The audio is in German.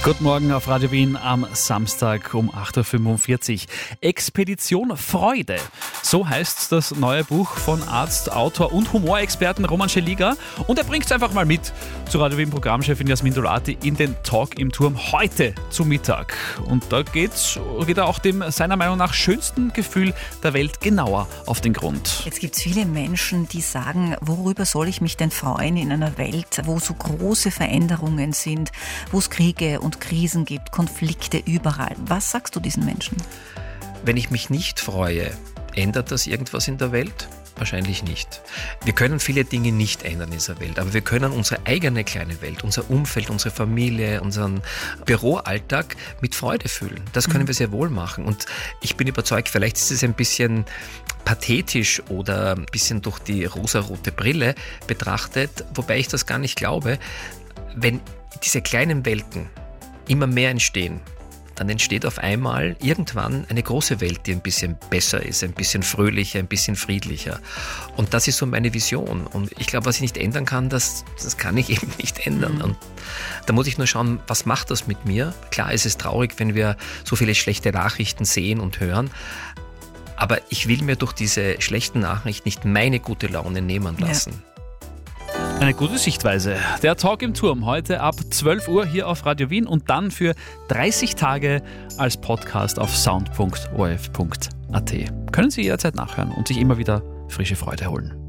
Guten Morgen auf Radio Wien am Samstag um 8.45 Uhr. Expedition Freude. So heißt das neue Buch von Arzt, Autor und Humorexperten Roman Szeliga. Und er bringt es einfach mal mit zu Radio Wien Programmchefin Jasmin Dolati in den Talk im Turm heute zu Mittag. Und da geht er auch dem seiner Meinung nach schönsten Gefühl der Welt genauer auf den Grund. Jetzt gibt es viele Menschen, die sagen, worüber soll ich mich denn freuen in einer Welt, wo so große Veränderungen sind, wo es Kriege und Krisen gibt, Konflikte überall. Was sagst du diesen Menschen? Wenn ich mich nicht freue, ändert das irgendwas in der Welt? Wahrscheinlich nicht. Wir können viele Dinge nicht ändern in dieser Welt, aber wir können unsere eigene kleine Welt, unser Umfeld, unsere Familie, unseren Büroalltag mit Freude füllen. Das können wir sehr wohl machen. Und ich bin überzeugt, vielleicht ist es ein bisschen pathetisch oder ein bisschen durch die rosarote Brille betrachtet, wobei ich das gar nicht glaube. Wenn diese kleinen Welten immer mehr entstehen, dann entsteht auf einmal irgendwann eine große Welt, die ein bisschen besser ist, ein bisschen fröhlicher, ein bisschen friedlicher. Und das ist so meine Vision. Und ich glaube, was ich nicht ändern kann, das kann ich eben nicht ändern. Und da muss ich nur schauen, was macht das mit mir? Klar, es ist traurig, wenn wir so viele schlechte Nachrichten sehen und hören. Aber ich will mir durch diese schlechten Nachrichten nicht meine gute Laune nehmen lassen. Ja. Eine gute Sichtweise. Der Talk im Turm heute ab 12 Uhr hier auf Radio Wien und dann für 30 Tage als Podcast auf sound.orf.at. Können Sie jederzeit nachhören und sich immer wieder frische Freude holen.